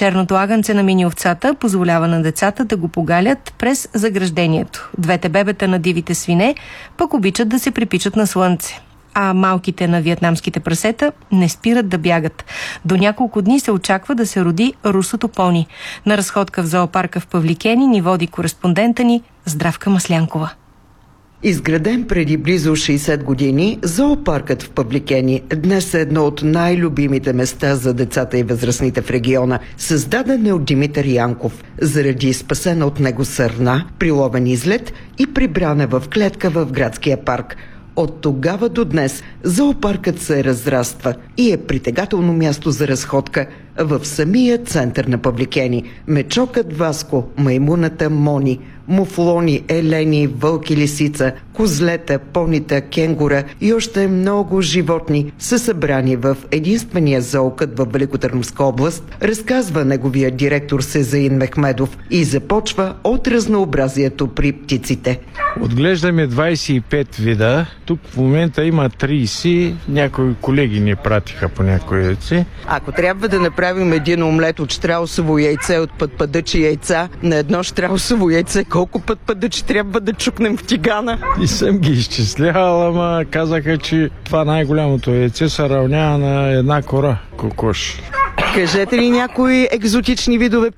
Черното агънце на мини-овцата позволява на децата да го погалят през заграждението. Двете бебета на дивите свине пък обичат да се припичат на слънце. А малките на виетнамските прасета не спират да бягат. До няколко дни се очаква да се роди русото пони. На разходка в зоопарка в Павликени ни води кореспондента ни Здравка Маслянкова. Изграден преди близо 60 години, зоопаркът в Павликени днес е едно от най-любимите места за децата и възрастните в региона. Създаден е от Димитър Янков, заради спасена от него сърна, приловен излет и прибрана в клетка в градския парк. От тогава до днес зоопаркът се разраства и е притегателно място за разходка в самия център на Павликени. Мечокът Васко, маймуната Мони, муфлони, елени, вълки, лисица, козлета, понита, кенгура и още много животни са събрани в единствения зоокът във Великотърновска област, разказва неговия директор Сезаин Мехмедов и започва от разнообразието при птиците. Отглеждаме 25 вида. Тук в момента има 30. Някои колеги ни пратиха по някои яйци. Ако трябва да направим един омлет от щраусово яйце, от пъдпъдъчи яйца, на едно щраусово яйце, колко пъдпъдъчи трябва да чукнем в тигана? И съм ги изчислял, ама казаха, че това най-голямото яйце се равнява на една кора кокош. Кажете ли някои екзотични видове